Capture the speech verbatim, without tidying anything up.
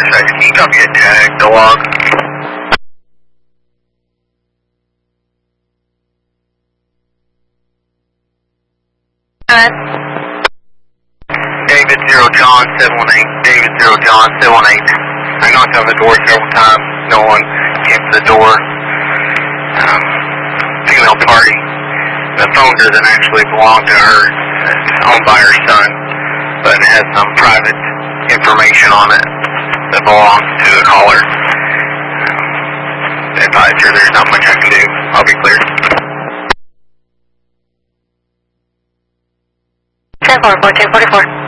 six, can you copy a tag, the log? Uh, David zero John seven one eight, David zero John seven one eight. I knocked on the door several times, no one came to the door. Um, female party. The phone doesn't actually belong to her, it's owned by her son, but it has some private information on it that belongs to the caller. Um, advise her there's not much I can do. I'll be clear. ten four four two forty-four.